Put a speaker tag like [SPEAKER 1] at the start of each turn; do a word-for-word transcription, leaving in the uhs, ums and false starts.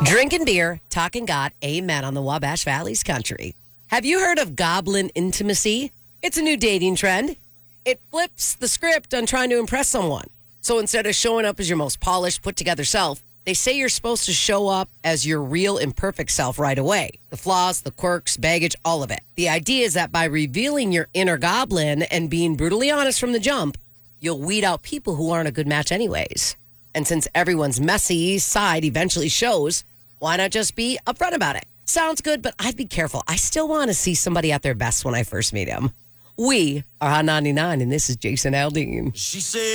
[SPEAKER 1] Drinking beer, talking God, amen on the Wabash Valley's country. Have you heard of goblin intimacy? It's a new dating trend. It flips the script on trying to impress someone. So instead of showing up as your most polished, put-together self, they say you're supposed to show up as your real imperfect self right away. The flaws, the quirks, baggage, all of it. The idea is that by revealing your inner goblin and being brutally honest from the jump, you'll weed out people who aren't a good match anyways. And since everyone's messy side eventually shows, why not just be upfront about it? Sounds good, but I'd be careful. I still want to see somebody at their best when I first meet them. We are Hot ninety-nine, and this is Jason Aldean.
[SPEAKER 2] She said.